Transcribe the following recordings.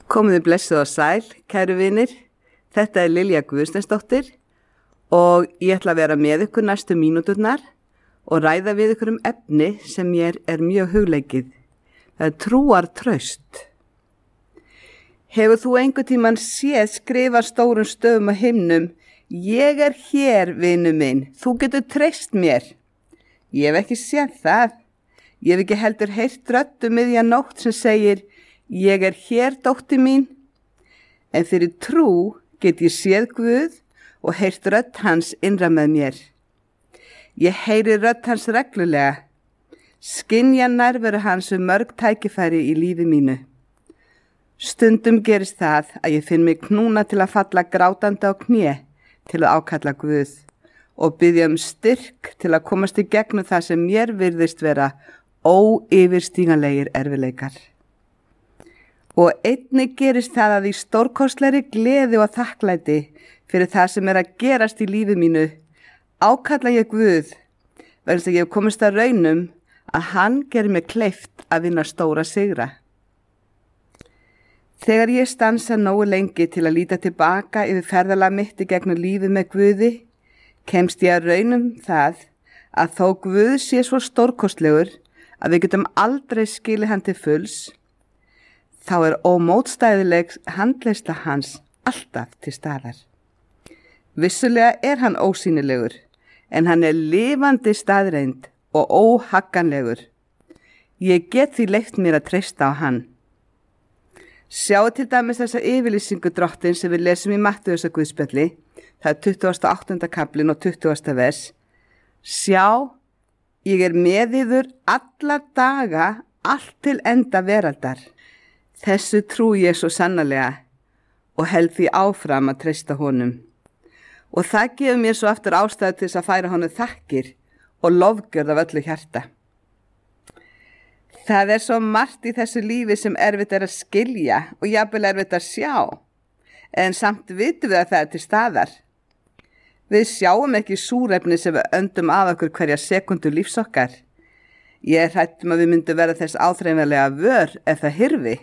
Komiði blessuð og sæl, kæru vinir. Þetta er Lilja Guðsteinsdóttir og ég ætla að vera með ykkur næstu mínúturnar og ræða við ykkur efni sem mér er mjög hugleikið. Það er trúartraust. Hefur þú einhvern tímann séð skrifa stórum stöfum á himnum: Ég er hér, vinu minn, þú getur treyst mér? Ég hef ekki séð það. Ég hef ekki heldur heyrt rödd miðja nótt sem segir: Ég er hér, dóttir mín. En fyrir trú get ég séð Guð og heyrt rödd hans innra með mér. Ég heyri rödd hans reglulega. Skynja nærveru hans mörg tækifæri í lífi mínu. Stundum gerist það að ég finn mig knúna til að falla grátandi á kné til að ákalla Guð og biðja styrk til að komast í gegnum það sem mér virðist vera óyfirstíganlegir erfiðleikar. Og einnig gerist það að í stórkostlegri gleði og þakklæti fyrir það sem er að gerast í lífi mínu ákalla ég Guð vegna þess að ég hef komist að raunum að hann gerir mig kleift að vinna stóra sigra. Þegar ég stansa nógu lengi til að líta tilbaka yfir ferðalag mitt í gegnum lífið með Guði, kemst ég að raunum það að þó Guð sé svo stórkostlegur að við getum aldrei skilið hann til fulls, þá er ómótstæðileg handleiðsla hans alltaf til staðar. Vissulega er hann ósýnilegur, en hann er lifandi staðreind og óhagganlegur. Ég get því leyft mér að treysta á hann. Sjáu til dæmis þessa yfirlýsingu Drottins sem við lesum í Mattheusarguðspjalli, það er 28. kaplinn og 20. vers. Sjá, ég er með yður alla daga, allt til enda veraldar. Þessu trú ég svo sannarlega og held því áfram að treysta honum. Og það gefur mér svo aftur ástæðu til þess að færa honum þakkir og lofgjörð af öllu hjarta. Það er svo margt í þessu lífi sem erfitt er að skilja og jafnvel erfitt að sjá, en samt vitum við að það er til staðar. Við sjáum ekki súrefni sem við öndum að okkur hverja sekundu lífs okkar. Ég er hrædd að við myndum vera þess áþreifanlega vör ef það hyrfi.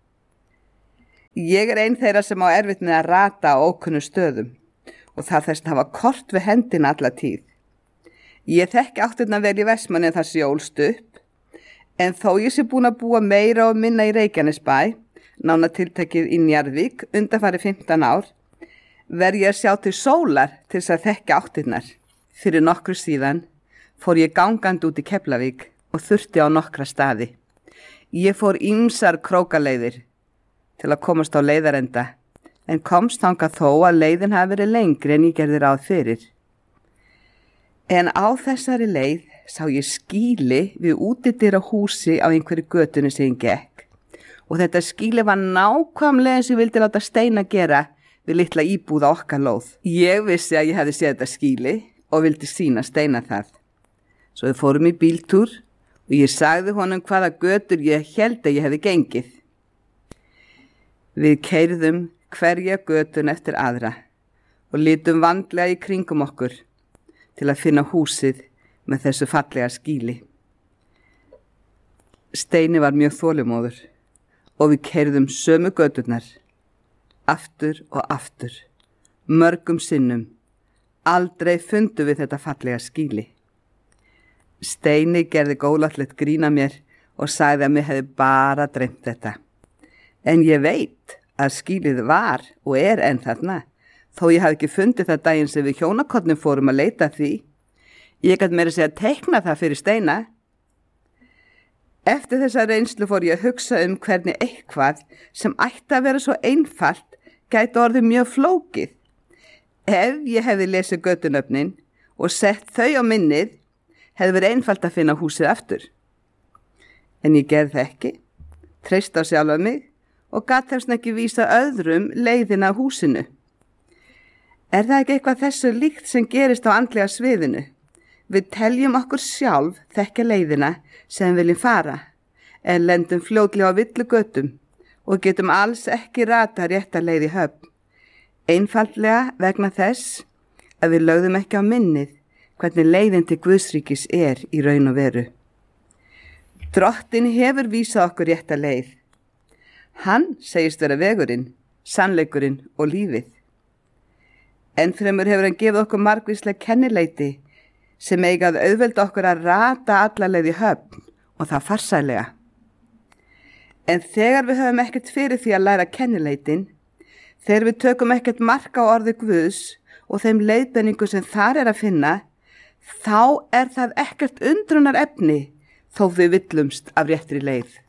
Ég er ein þeirra sem á erfitt með að rata á ókunnu stöðum og það þess að hafa kort við hendina alla tíð. Ég þekki áttirna vel í Vestmanni þar sem ég ólst upp, en þó ég sé búin að búa meira og minna í Reykjanesbæ, nánar tiltekið í Njarðvík, undanfarið 15 ár, verð ég að sjá til sólar til þess að þekka áttirnar. Fyrir nokkru síðan fór ég gangandi út í Keflavík og þurfti á nokkra staði. Ég fór ýmsar krókaleiðir til að komast á leiðarenda, en komst þangað þó að leiðin hafi verið lengri en ég gerði ráð fyrir. En á þessari leið sá ég skýli við útidyra húsi á einhverju götunni sem ég gekk. Og þetta skýli var nákvæmlega eins og ég vildi láta Steina gera við litla íbúð á okkar lóð. Ég vissi að ég hefði séð þetta skýli og vildi sýna Steina það. Svo við fórum í bíltúr og ég sagði honum hvaða götur ég held að ég hefði gengið. Við keyrðum hverja götun eftir aðra og litum vandlega í kringum okkur til að finna húsið með þessu fallega skýli. Steini var mjög þolinmóður og við keyrðum sömu göturnar, aftur og aftur, mörgum sinnum. Aldrei fundum við þetta fallega skýli. Steini gerði góðlátlegt grín að mér og sagði að mér hefði bara dreymt þetta. En ég veit að skýlið var og er enn þarna, þó ég hafi ekki fundið það daginn sem við hjónakornum fórum að leita því. Ég gat meira að segja að teikna það fyrir Steina. Eftir þessa reynslu fór ég að hugsa hvernig eitthvað sem ætti að vera svo einfalt gæti orðið mjög flókið. Ef ég hefði lesið götunöfnin og sett þau á minnið, hefði verið einfalt að finna húsið aftur. En ég gerði það ekki, treysti á sjálfa mig og gat þess ekki vísa öðrum leiðina á húsinu. Er það ekki eitthvað þessu líkt sem gerist á andlega sviðinu? Við teljum okkur sjálf þekkja leiðina sem við viljum fara, en lendum fljótlega á villugötum og getum alls ekki rata rétta leið í höfn. Einfaldlega vegna þess að við lögðum ekki á minnið hvernig leiðin til Guðsríkis er í raun og veru. Drottinn hefur vísað okkur rétta leið. Hann segist vera vegurinn, sannleikurinn og lífið. Ennfremur hefur hann gefið okkur margvísleg kennileiti sem eiga að auðvelda okkur að rata alla leið í höfn og það farsælega. En þegar við höfum ekkert fyrir því að læra kennileitin, þegar við tökum ekkert mark á orði Guðs og þeim leiðbeiningu sem þar er að finna, þá er það ekkert undrunar efni þó við villumst af réttri leið.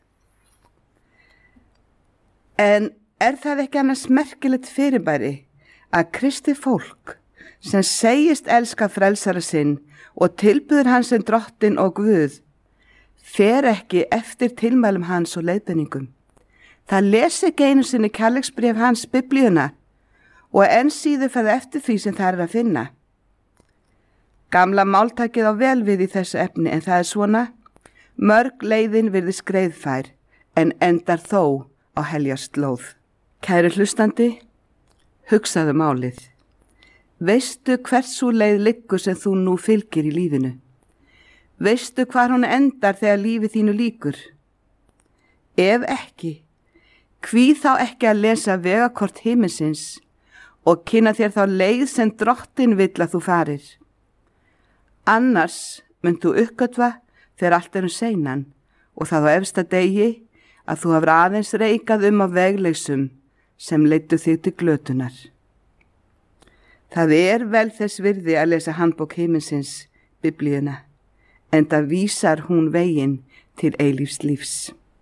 En er það ekki annars merkilegt fyrirbæri að kristið fólk sem segist elska frelsara sinn og tilbyður hans sem drottinn og Guð, fer ekki eftir tilmælum hans og leiðbeiningum. Það lesi ekki einu sinni kærleiksbréf hans Biblíuna og enn síður fer eftir því sem það er að finna. Gamla máltækið á vel við í þessu efni en það er svona: mörg leiðin virðist greiðfær en endar þó á heljarst lóð. Kæri hlustandi, hugsaðu málið. Veistu hversu leið liggur sem þú nú fylgir í lífinu? Veistu hvar hún endar þegar lífið þínu lýkur? Ef ekki, hví þá ekki að lesa vegakort himinsins og kynna þér þá leið sem drottinn vill að þú farir? Annars munt þú uppgötva þegar allt er seinan og það á efsta degi að þú hafur aðeins reikað á vegleysum sem leiddu þig til glötunar. Það er vel þess virði að lesa handbók himinsins, Biblíuna, enda vísar hún veginn til eilífs lífs.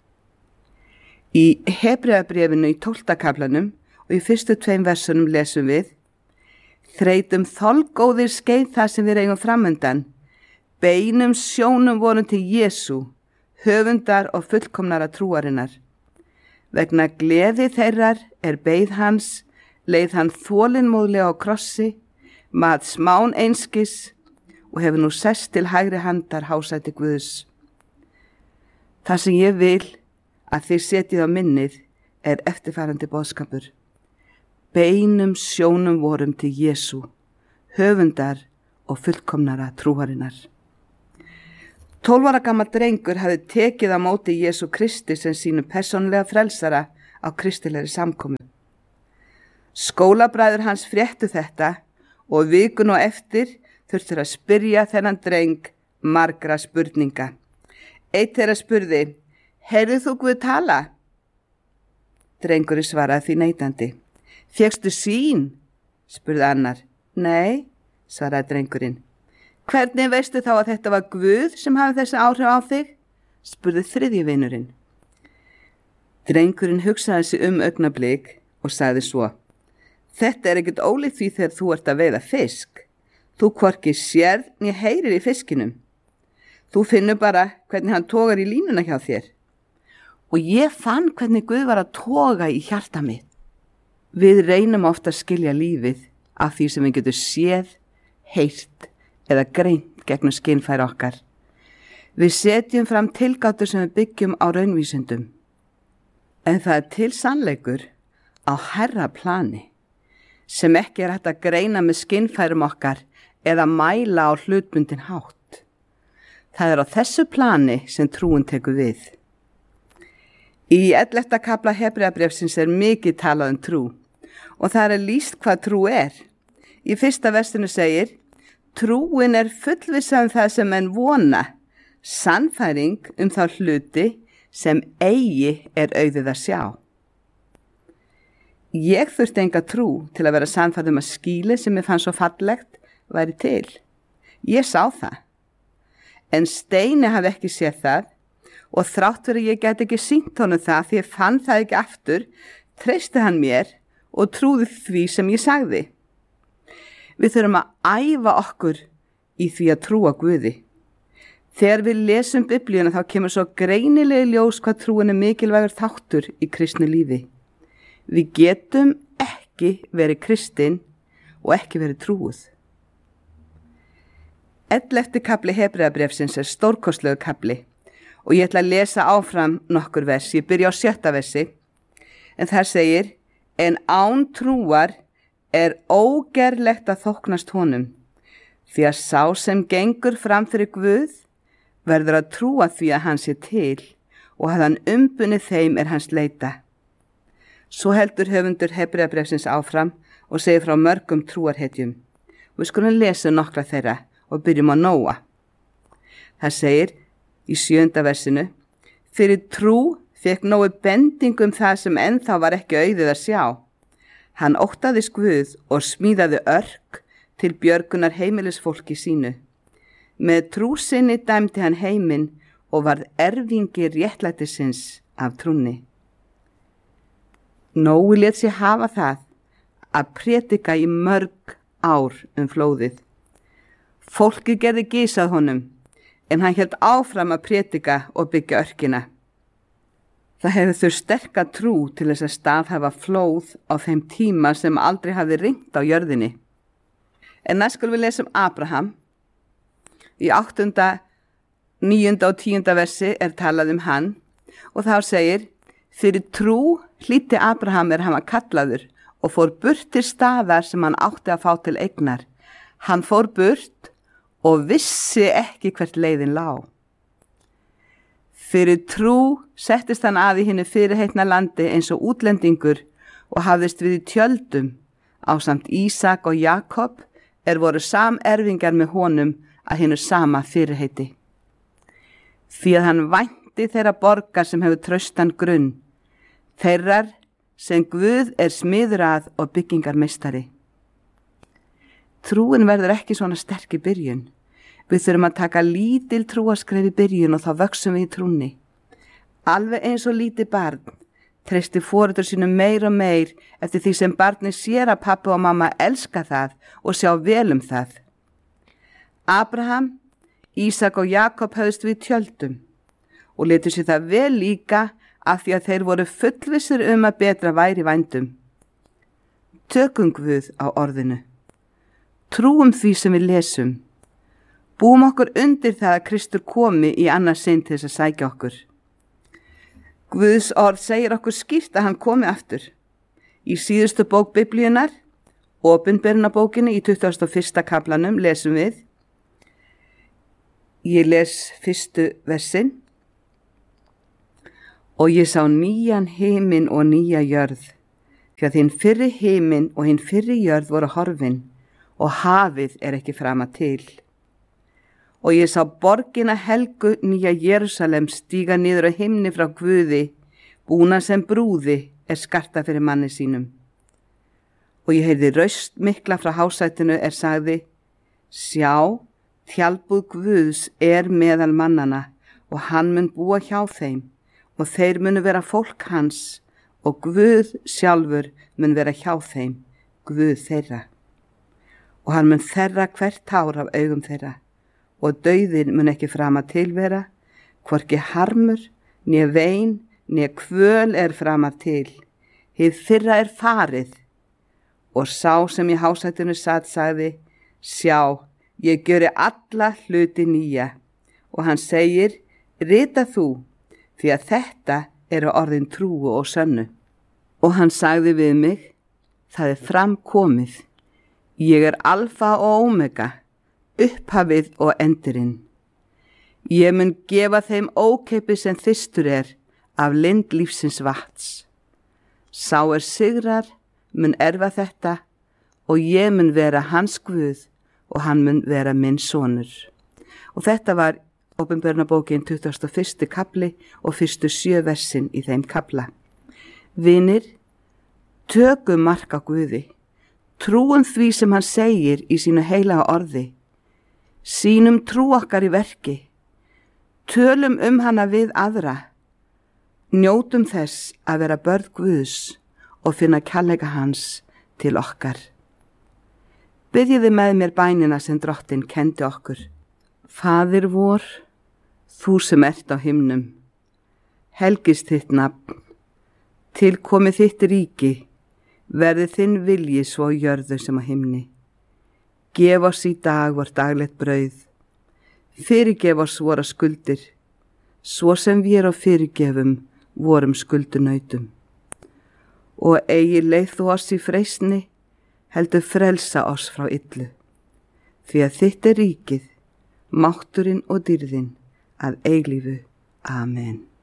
Í Hebreabréfinu í 12. kaflanum og í fyrstu 2 versunum lesum við: þreytum þolgóðir skeið það sem við eigum framundan, beinum sjónum vorum til Jesú, höfundar og fullkomnara trúarinnar. Vegna gleði þeirrar er beið hans, leið hann þolinmóðlega á krossi, mat smán einskis og hefur nú sest til hægri handar hásæti Guðs. Það sem ég vil að þið setjið á minnið er eftirfarandi boðskapur: beinum sjónum vorum til Jesú, höfundar og fullkomnara trúarinnar. 12 ára gamall drengur hafði tekið á móti Jesú Kristi sem sínum persónulega frelsara á kristilegri samkomu. Skólabræður hans fréttu þetta og vikun og eftir þurftur að spyrja þennan dreng margra spurninga. Einn þeirra spurði: heyrðu þú Guð tala? Drengurinn svaraði því neitandi. Fékkstu sýn? Spurði annar. Nei, svaraði drengurinn. Hvernig veistu þá að þetta var Guð sem hafi þessi áhrif á þig? Spurði þriðji vinurinn. Drengurinn hugsaði sig augnablik og sagði svo: þetta er ekkert ólíkt því þegar þú ert að veiða fisk. Þú hvorki sérð né heyrir í fiskinum. Þú finnur bara hvernig hann togar í línuna hjá þér. Og ég fann hvernig Guð var að toga í hjarta mitt. Við reynum ofta að skilja lífið af því sem við getum séð, heyrt eða greint gegnum skynfæri okkar. Við setjum fram tilgátur sem við byggjum á raunvísindum. En það er til sannleikur á hærra plani sem ekki er hægt að greina með skynfærum okkar eða mæla á hlutbundin hátt. Það er á þessu plani sem trúin tekur við. Í 11. kafla Hebreabréfsins er mikið talað um trú og það er lýst hvað trú er. Í 1. versinu segir: trúin er fullvissa um það sem menn vona, sannfæring um þá hluti sem eigi er auðið að sjá. Ég þurfti enga trú til að vera sannfærð um að skýlið sem ég fann svo fallegt væri til. Ég sá það. En Steini hafði ekki séð það og þrátt fyrir ég gæti ekki sýnt honum það því ég fann það ekki aftur, treysti hann mér og trúði því sem ég sagði. Við þurfum að æfa okkur í því að trúa Guði. Þegar við lesum Biblíuna þá kemur svo greinilega ljós hvað trúin er mikilvægur þáttur í kristnu lífi. Við getum ekki verið kristin og ekki verið trúuð. 11. kafli Hebreabréfsins er stórkostlegur kafli og ég ætla að lesa áfram nokkur vers. Ég byrja á 7. versi en þar segir: en án trúar er ógerlegt að þóknast honum, því að sá sem gengur fram fyrir Guð verður að trúa því að hann sé til og að hann umbunni þeim er hans leita. Svo heldur höfundur Hebreabréfsins áfram og segir frá mörgum trúarhetjum. Við skulum lesa nokkra þeirra og byrjum á Nóa. Það segir í 7. versinu: Fyrir trú fékk Nói bending það sem ennþá var ekki auðið að sjá. Hann óttaðist Guð og smíðaði örk til björgunar heimilisfólki sínu. Með trú sinni dæmdi hann heiminn og varð erfingi réttlætisins af trúnni. Nói lét sig hafa það að prédika í mörg ár flóðið. Fólkið gerði gys að honum, en hann hélt áfram að prédika og byggja örkina. Það hefði þau sterka trú til þess að staðhæfa flóð á þeim tíma sem aldrei hafði rignt á jörðinni. En næst skulum við lesa Abraham. Í 8., 9. og 10. versi talað hann og þá segir: Fyrir trú hlýddi Abraham hann var kallaður og fór burt til staðar sem hann átti að fá til eignar. Hann fór burt og vissi ekki hvert leiðin lá. Fyrir trú settist hann að í hinu fyrirheitna landi eins og útlendingur og hafðist við í tjöldum ásamt Ísak og Jakob voru samerfingar með honum að hinu sama fyrirheiti. Því að hann vænti þeirra borgar sem hefur traustan grunn, þeirrar sem Guð smiður að og byggingarmeistari. Trúin verður ekki svona sterk í byrjun. Við þurfum að taka lítil trúarskref í byrjun og þá vöxum við í trúnni. Alveg eins og lítið barn treysti foreldrar sínum meir og meir eftir því sem barnið sér að pabbi og mamma elska það og sjá vel það. Abraham, Ísak og Jakob höfðust við tjöldum og letu sér það vel líka af því að þeir voru fullvissir að betra væri vændum. Tökum Guð á orðinu. Trúum því sem við lesum. Búum okkur undir það að Kristur komi í annars sinn til þess að sækja okkur. Guðs orð segir okkur skýrt að hann komi aftur. Í síðustu bók Biblíunnar, Opinberunarbókinni í 21. kaflanum lesum við. Ég les 1. versin. Og ég sá nýjan himinn og nýja jörð, því að hinn fyrri himinn og hinn fyrri jörð voru horfin og hafið ekki frama til. Og ég sá borgina helgu nýja Jerúsalem stíga niður á himni frá Guði, búna sem brúði skarta fyrir manni sínum. Og ég heyrði raust mikla frá hásætinu sagði: Sjá, tjaldbúð Guðs meðal mannana og hann mun búa hjá þeim og þeir munu vera fólk hans og Guð sjálfur mun vera hjá þeim, Guð þeirra. Og hann mun þerra hvert tár af augum þeirra og dauðinn mun ekki frama tilvera, hvorki harmur, né vein, né kvöl frama til. Hið fyrra farið. Og sá sem í hásætinu sat sagði: Sjá, ég gjöri alla hluti nýja. Og hann segir: Rita þú, því að þetta orðin trúu og sönnu. Og hann sagði við mig: Það framkomið. Ég alfa og omega, upphafið og endurinn. Ég mun gefa þeim ókeypis sem þyrstur af lind lífsins vatns. Sá sigrar mun erfa þetta og ég mun vera hans Guð og hann mun vera minn sonur. Og þetta var Opinberunarbókin 21. kapli og fyrstu 7 versin í þeim kapla. Vinir, tökum mark á Guði. Trúum því sem hann segir í sínu heilaga orði. Sýnum trú okkar í verki. Tölum hana við aðra. Njótum þess að vera börn Guðs og finna kærleika hans til okkar. Biðjiði með mér bænina sem Drottinn kenndi okkur. Faðir vor, þú sem ert á himnum, helgist þitt nafn, tilkomi þitt ríki, verði þinn vilji svo jörðu sem á himni. Gef oss í dag vort daglegt brauð, fyrirgef oss vora skuldir, svo sem við fyrirgefum vorum skuldunautum. Og eigi leið þú oss í freistni, heldur frelsa oss frá illu, því að þitt ríkið, mátturinn og dýrðin að eilífu. Amen.